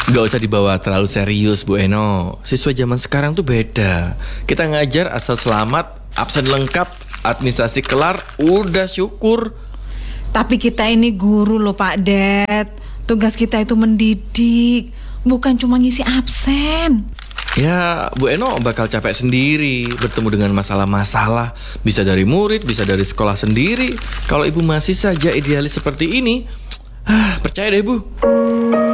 Gak usah dibawa terlalu serius, Bu Eno. Siswa zaman sekarang tuh beda. Kita ngajar asal selamat, absen lengkap, administrasi kelar, udah syukur. Tapi kita ini guru loh Pak Det. Tugas kita itu mendidik, bukan cuma ngisi absen. Ya, Bu Eno bakal capek sendiri bertemu dengan masalah-masalah. Bisa dari murid, bisa dari sekolah sendiri. Kalau Ibu masih saja idealis seperti ini, percaya deh Bu,